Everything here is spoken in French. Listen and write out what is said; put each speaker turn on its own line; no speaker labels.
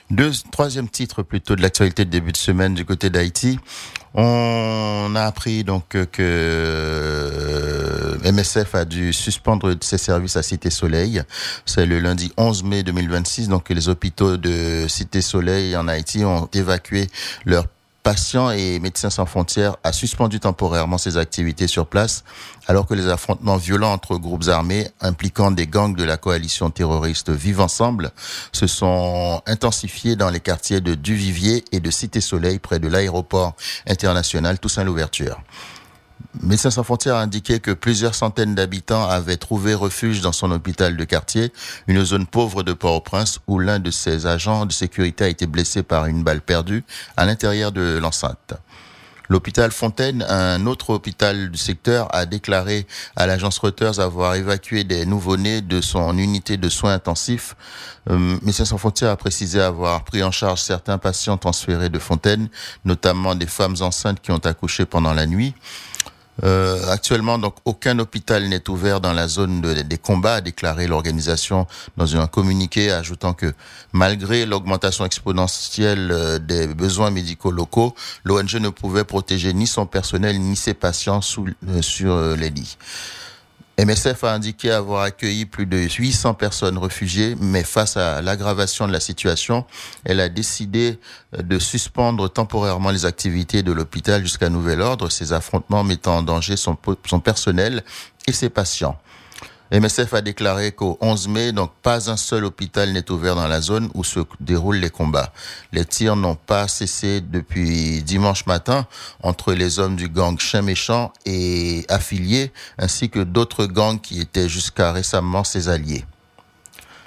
Troisième titre plutôt de l'actualité de début de semaine du côté d'Haïti. On a appris donc que MSF a dû suspendre ses services à Cité Soleil. C'est le lundi 11 mai 2026, donc les hôpitaux de Cité Soleil en Haïti ont évacué leurs patients et Médecins sans frontières a suspendu temporairement ses activités sur place alors que les affrontements violents entre groupes armés impliquant des gangs de la coalition terroriste Vivre Ensemble se sont intensifiés dans les quartiers de Duvivier et de Cité Soleil près de l'aéroport international Toussaint Louverture. Médecins sans frontières a indiqué que plusieurs centaines d'habitants avaient trouvé refuge dans son hôpital de quartier, une zone pauvre de Port-au-Prince où l'un de ses agents de sécurité a été blessé par une balle perdue à l'intérieur de l'enceinte. L'hôpital Fontaine, un autre hôpital du secteur, a déclaré à l'agence Reuters avoir évacué des nouveau-nés de son unité de soins intensifs. Médecins sans frontières a précisé avoir pris en charge certains patients transférés de Fontaine, notamment des femmes enceintes qui ont accouché pendant la nuit. Actuellement, donc, aucun hôpital n'est ouvert dans la zone des combats, a déclaré l'organisation dans un communiqué, ajoutant que malgré l'augmentation exponentielle des besoins médicaux locaux, l'ONG ne pouvait protéger ni son personnel ni ses patients sur les lits. MSF a indiqué avoir accueilli plus de 800 personnes réfugiées, mais face à l'aggravation de la situation, elle a décidé de suspendre temporairement les activités de l'hôpital jusqu'à nouvel ordre, ces affrontements mettant en danger son personnel et ses patients. MSF a déclaré qu'au 11 mai, donc pas un seul hôpital n'est ouvert dans la zone où se déroulent les combats. Les tirs n'ont pas cessé depuis dimanche matin entre les hommes du gang Chien Méchant et affiliés, ainsi que d'autres gangs qui étaient jusqu'à récemment ses alliés.